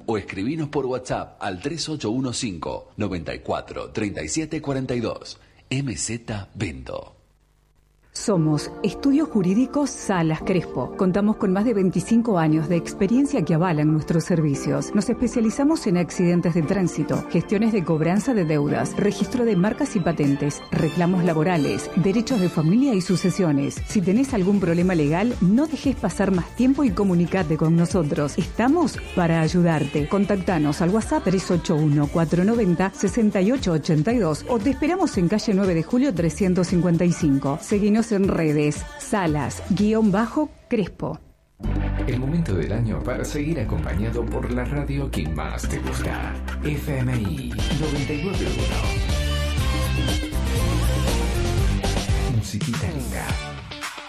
o escribinos por WhatsApp al 3815 94 37 42. MZ Vendo. Somos Estudios Jurídicos Salas Crespo. Contamos con más de 25 años de experiencia que avalan nuestros servicios. Nos especializamos en accidentes de tránsito, gestiones de cobranza de deudas, registro de marcas y patentes, reclamos laborales, derechos de familia y sucesiones. Si tenés algún problema legal, no dejes pasar más tiempo y comunicate con nosotros. Estamos para ayudarte. Contactanos al WhatsApp 381-490-6882 o te esperamos en calle 9 de Julio 355. Seguinos en redes, Salas-Crespo. El momento del año para seguir acompañado por la radio que más te gusta. FMI 99.1. Musiquita linda.